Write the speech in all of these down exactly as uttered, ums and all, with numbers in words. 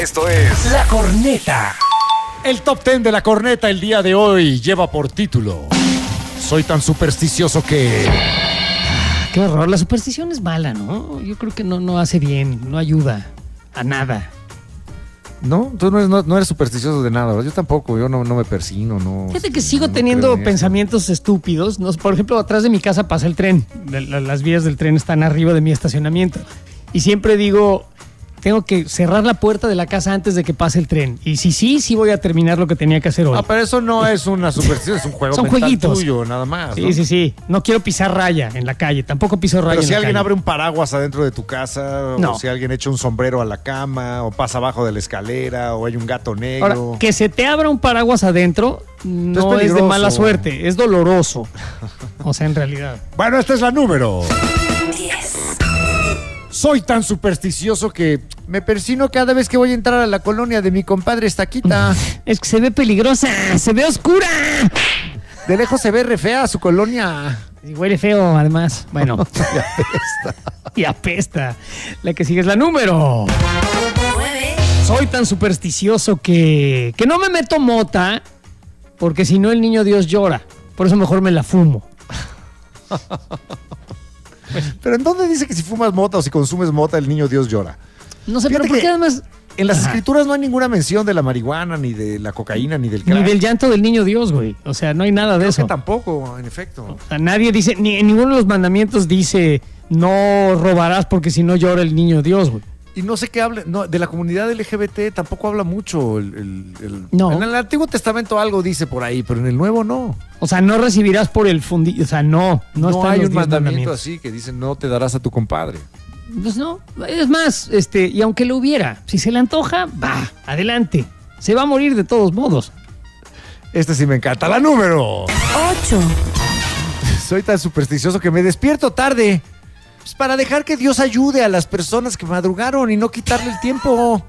Esto es La Corneta. El top ten de La Corneta el día de hoy lleva por título: soy tan supersticioso que... Qué horror, la superstición es mala, ¿no? Yo creo que no, no hace bien, no ayuda a nada. No, tú no eres, no, no eres supersticioso de nada, ¿verdad? Yo tampoco, yo no, no me persino, no... Fíjate que sigo no teniendo creo en pensamientos estúpidos. ¿No? Por ejemplo, atrás de mi casa pasa el tren. La- Las vías del tren están arriba de mi estacionamiento. Y siempre digo, tengo que cerrar la puerta de la casa antes de que pase el tren. Y si sí, sí voy a terminar lo que tenía que hacer hoy. Ah, pero eso no es una superstición, es un juego Son mental jueguitos. tuyo, nada más, Sí, ¿no? sí, sí. No quiero pisar raya en la calle. Tampoco piso raya Pero en si la alguien calle. abre un paraguas adentro de tu casa, No. o si alguien echa un sombrero a la cama, o pasa abajo de la escalera, o hay un gato negro... Ahora, que se te abra un paraguas adentro no es, de peligroso. mala suerte, es doloroso. O sea, en realidad. Bueno, esta es la número Soy tan supersticioso que me persino cada vez que voy a entrar a la colonia de mi compadre Estaquita. Es que se ve peligrosa, se ve oscura. De lejos se ve re fea su colonia. Y huele feo, además. Bueno. Y apesta. Y apesta. La que sigue es la número Soy tan supersticioso que, que no me meto mota, porque si no el niño Dios llora. Por eso mejor me la fumo. Pero ¿en dónde dice que si fumas mota o si consumes mota el niño Dios llora? No sé, Fíjate pero ¿por que qué además? En las Ajá. escrituras no hay ninguna mención de la marihuana, ni de la cocaína, ni del crack. Ni del llanto del niño Dios, güey. O sea, no hay nada de Creo eso. que tampoco, en efecto. O sea, nadie dice, ni en ninguno de los mandamientos dice no robarás porque si no llora el niño Dios, güey. Y no sé qué habla, no, de la comunidad L G B T tampoco habla mucho. El, el- el- No. En el Antiguo Testamento algo dice por ahí, pero en el Nuevo no. O sea, no recibirás por el fundillo. O sea, no. No, No, están hay los un diez mandamiento mandamientos. así que dice no te darás a tu compadre. Pues no. Es más, este, y aunque lo hubiera, si se le antoja, va, adelante. Se va a morir de todos modos. Este sí me encanta. La número. ocho. Soy tan supersticioso que me despierto tarde. Pues para dejar que Dios ayude a las personas que madrugaron y no quitarle el tiempo.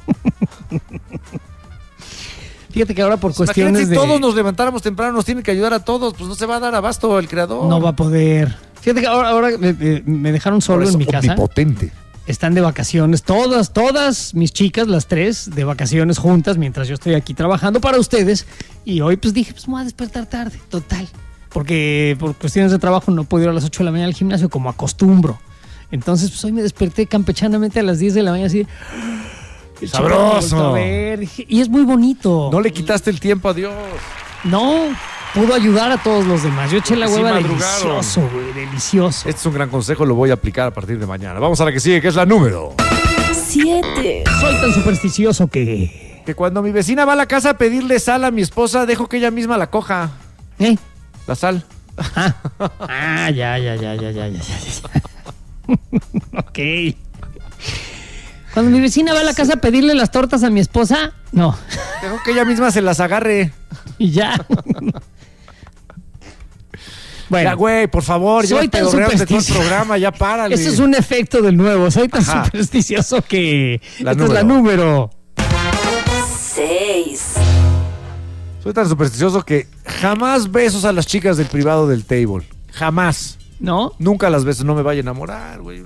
Fíjate que ahora por Imagínate, cuestiones si de... todos nos levantáramos temprano, nos tienen que ayudar a todos, pues no se va a dar abasto el creador. No va a poder. Fíjate que ahora, ahora me, me- me dejaron solo Ahora es en mi casa. omnipotente. Están de vacaciones, todas, todas mis chicas, las tres, de vacaciones juntas, mientras yo estoy aquí trabajando para ustedes. Y hoy pues dije, pues me voy a despertar tarde, total. Porque por cuestiones de trabajo no puedo ir a las ocho de la mañana al gimnasio como acostumbro. Entonces pues hoy me desperté campechanamente a las diez de la mañana así. el ¡Sabroso! chico me volteó a ver, dije, y es muy bonito. No le quitaste el tiempo a Dios. No, pudo ayudar a todos los demás. Yo eché la Porque sí hueva madrugaron. delicioso, güey, delicioso. Este es un gran consejo, lo voy a aplicar a partir de mañana. Vamos a la que sigue, que es la número. siete. Soy tan supersticioso que... Que cuando mi vecina va a la casa a pedirle sal a mi esposa, dejo que ella misma la coja. ¿Eh? La sal. Ah, ah, ya, ya, ya, ya, ya, ya, ya, ya. Ok. Cuando mi vecina va a la casa a pedirle las tortas a mi esposa, no. Dejo que ella misma se las agarre. Y ya. Bueno, Ya, güey, por favor, soy ya tan pedorreaste todo el supersticioso. programa, ya párale. ese es un efecto del nuevo. Soy tan Ajá. supersticioso que... La Esta es la número. seis. Soy tan supersticioso que jamás besos a las chicas del privado del table. Jamás. ¿No? Nunca las beso, no me vaya a enamorar, güey.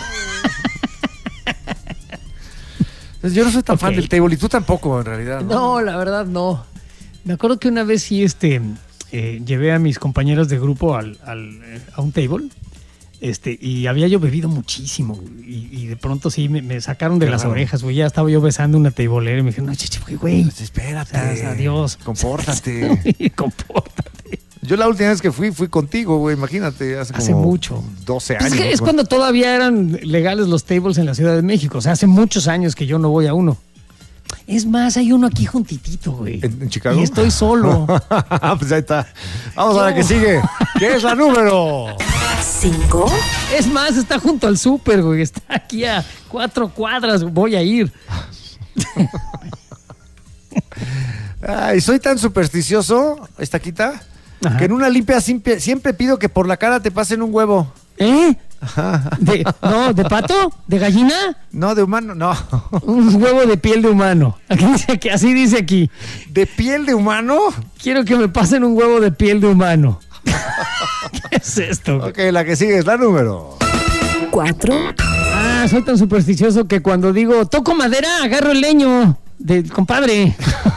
Entonces, yo no soy tan fan Ok. del table y tú tampoco, en realidad. No, No, la verdad no. Me acuerdo que una vez sí este, eh, llevé a mis compañeros de grupo al, al, eh, a un table este, y había yo bebido muchísimo y, y de pronto sí me, me sacaron de Qué las raro. orejas, güey. Ya estaba yo besando una tablera y me dijeron, no, chiche, güey, güey. Pues espérate. O sea, adiós. Compórtate. Compórtate. Yo la última vez que fui, fui contigo, güey. Imagínate, hace, Hace como mucho. doce Pues años. es que ¿no? es cuando todavía eran legales los tables en la Ciudad de México. O sea, hace muchos años que yo no voy a uno. Es más, hay uno aquí juntitito, güey. ¿En, en Chicago? Y estoy solo. Pues ahí está. Vamos a la Yo. que sigue. ¿Qué es la número? cinco. Es más, está junto al súper, güey. Está aquí a cuatro cuadras. Voy a ir. Ay, soy tan supersticioso, Estaquita, Ajá. que en una limpia siempre, siempre pido que por la cara te pasen un huevo. ¿Eh? De, no, ¿de pato? ¿De gallina? No, de humano, no. Un huevo de piel de humano. Aquí dice que así dice aquí. ¿De piel de humano? Quiero que me pasen un huevo de piel de humano. ¿Qué es esto? Ok, la que sigue es la número. cuatro. Ah, Ah, soy tan supersticioso que cuando digo toco madera, agarro el leño del compadre.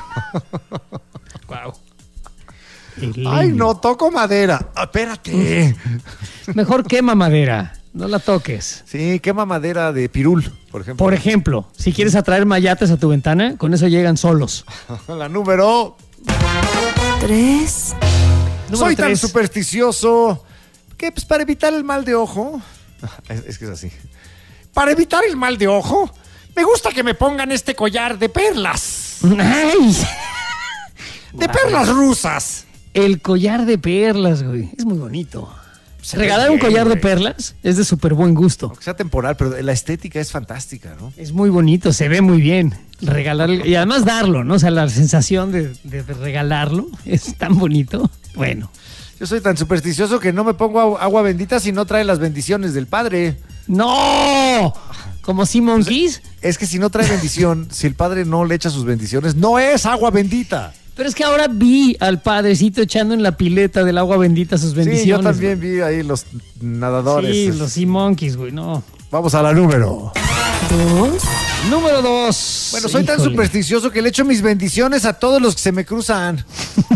Wow. Ay, no, toco madera. Ah, espérate. Mejor quema madera, no la toques. Sí, quema madera de pirul, por ejemplo. Por ejemplo, si quieres atraer mayates a tu ventana, con eso llegan solos. La número... Tres. Número Soy tan tres. supersticioso que pues para evitar el mal de ojo... Es, es que es así. Para evitar el mal de ojo, me gusta que me pongan este collar de perlas. ¡Ay! De perlas rusas. El collar de perlas, güey. Es muy bonito. Se ve Regalar un bien, collar de güey. perlas es de súper buen gusto. Aunque sea temporal, pero la estética es fantástica, ¿no? Es muy bonito, se ve muy bien. Regalar y además darlo, ¿no? O sea, la sensación de, de regalarlo es tan bonito. Bueno. Yo soy tan supersticioso que no me pongo agua, agua bendita si no trae las bendiciones del padre. ¡No! ¿Como Simon Keys? Es que si no trae bendición, si el padre no le echa sus bendiciones, no es agua bendita. Pero es que ahora vi al padrecito echando en la pileta del agua bendita sus bendiciones. Sí, yo también güey. vi ahí los nadadores. Sí, los Sea Monkeys, güey, no. Vamos a la número. Dos. Número dos. Bueno, soy tan Híjole. supersticioso que le echo mis bendiciones a todos los que se me cruzan.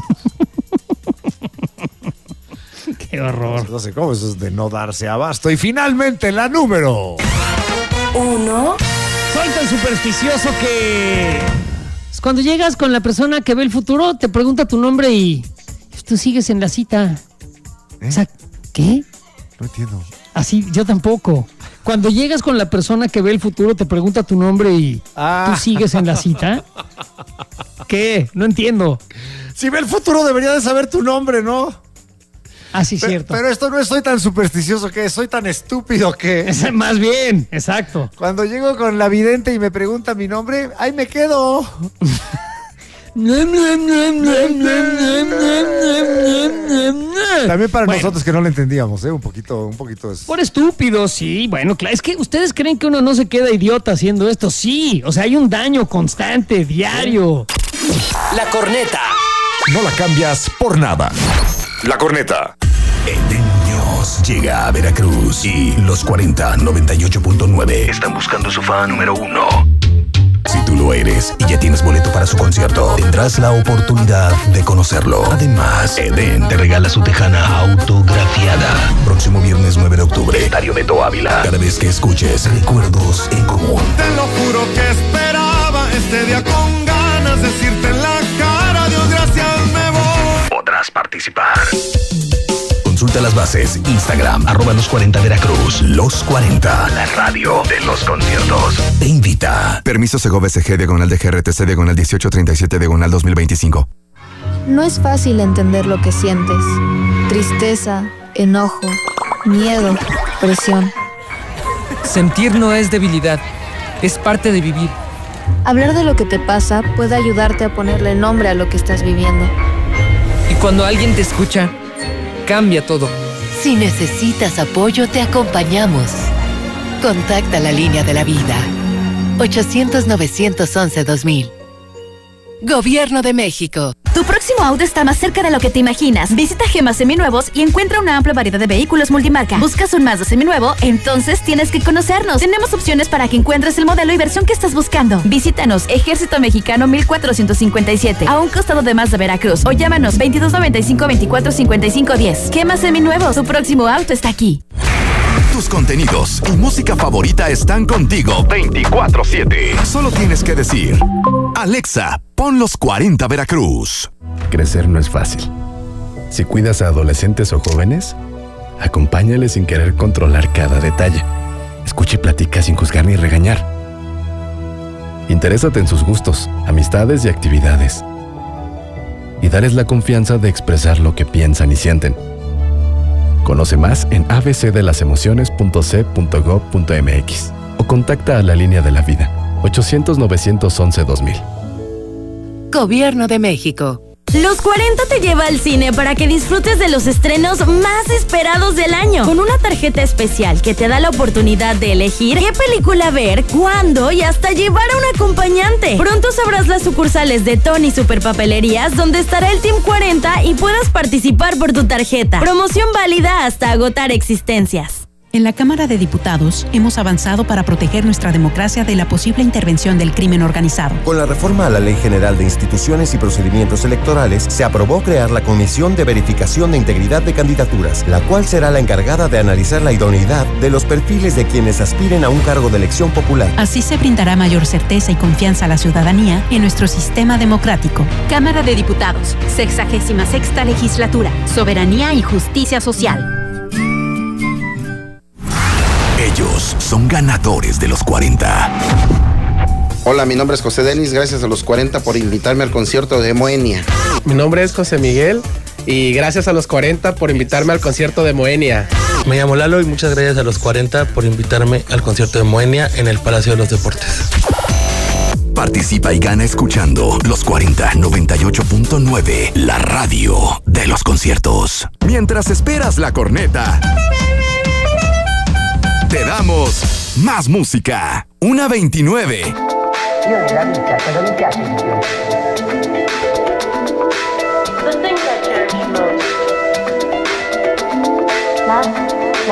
Qué horror. No sé cómo, eso es de no darse abasto. Y finalmente la número. Uno. Soy tan supersticioso que cuando llegas con la persona que ve el futuro, te pregunta tu nombre y tú sigues en la cita. ¿Eh? O sea, ¿qué? No entiendo. Así, yo tampoco. Cuando llegas con la persona que ve el futuro, te pregunta tu nombre y Ah. tú sigues en la cita. ¿Qué? No entiendo. Si ve el futuro debería de saber tu nombre, ¿no? Ah, sí, Pe- cierto. Pero esto no es soy tan supersticioso que soy tan estúpido que Es más bien, exacto. cuando llego con la vidente y me pregunta mi nombre, ahí me quedo. También para Bueno. nosotros que no lo entendíamos, ¿eh? Un poquito, un poquito es... Por estúpidos, sí. Bueno, claro, es que ustedes creen que uno no se queda idiota haciendo esto. Sí, o sea, hay un daño constante, diario. La corneta. No la cambias por nada. La corneta. Niños, llega a Veracruz y los cuarenta noventa y ocho punto nueve están buscando su fan número uno. Si tú lo eres y ya tienes boleto para su concierto, tendrás la oportunidad de conocerlo. Además, Eden te regala su tejana autografiada. Próximo viernes nueve de octubre, Estadio Beto Ávila. Cada vez que escuches Recuerdos en Común. Te lo juro que esperaba este día con ganas de decirte en la cara, Dios gracias me voy. Podrás participar. Consulta las bases. Instagram, arroba los cuarenta Veracruz. Los cuarenta, la radio de los conciertos. Te invita. Permiso Segovia S G, diagonal de G R T C, diagonal dieciocho treinta y siete, diagonal dos mil veinticinco. No es fácil entender lo que sientes. Tristeza, enojo, miedo, presión. Sentir no es debilidad, es parte de vivir. Hablar de lo que te pasa puede ayudarte a ponerle nombre a lo que estás viviendo. Y cuando alguien te escucha, cambia todo. Si necesitas apoyo, te acompañamos. Contacta la línea de la vida. ochocientos, novecientos once, dos mil. Gobierno de México. Tu próximo auto está más cerca de lo que te imaginas. Visita Gema Seminuevos y encuentra una amplia variedad de vehículos multimarca. ¿Buscas un Mazda seminuevo? Entonces tienes que conocernos. Tenemos opciones para que encuentres el modelo y versión que estás buscando. Visítanos, Ejército Mexicano mil cuatrocientos cincuenta y siete, a un costado de Mazda Veracruz. O llámanos veintidós noventa y cinco, veinticuatro cincuenta y cinco diez. Gema Seminuevos, tu próximo auto está aquí. Tus contenidos y música favorita están contigo veinticuatro siete. Solo tienes que decir: Alexa, pon los cuarenta Veracruz. Crecer no es fácil. Si cuidas a adolescentes o jóvenes, acompáñales sin querer controlar cada detalle. Escucha y platica sin juzgar ni regañar. Interésate en sus gustos, amistades y actividades. Y dales la confianza de expresar lo que piensan y sienten. Conoce más en a b c de las emociones punto c punto gob punto m x o contacta a la línea de la vida ochocientos, novecientos once, dos mil. Gobierno de México. Los cuarenta te lleva al cine para que disfrutes de los estrenos más esperados del año, con una tarjeta especial que te da la oportunidad de elegir qué película ver, cuándo y hasta llevar a un acompañante. Pronto sabrás las sucursales de Tony Superpapelerías donde estará el Team cuarenta y puedas participar por tu tarjeta. Promoción válida hasta agotar existencias. En la Cámara de Diputados hemos avanzado para proteger nuestra democracia de la posible intervención del crimen organizado. Con la reforma a la Ley General de Instituciones y Procedimientos Electorales, se aprobó crear la Comisión de Verificación de Integridad de Candidaturas, la cual será la encargada de analizar la idoneidad de los perfiles de quienes aspiren a un cargo de elección popular. Así se brindará mayor certeza y confianza a la ciudadanía en nuestro sistema democrático. Cámara de Diputados, sexagésima sexta legislatura, soberanía y justicia social. Ellos son ganadores de los cuarenta. Hola, mi nombre es José Denis, gracias a los cuarenta por invitarme al concierto de Moenia. Mi nombre es José Miguel y gracias a los cuarenta por invitarme al concierto de Moenia. Me llamo Lalo y muchas gracias a los cuarenta por invitarme al concierto de Moenia en el Palacio de los Deportes. Participa y gana escuchando Los cuarenta noventa y ocho punto nueve, la radio de los conciertos. Mientras esperas la corneta, te damos más música. Una veintinueve. Io nella vita cosa mi piace di più?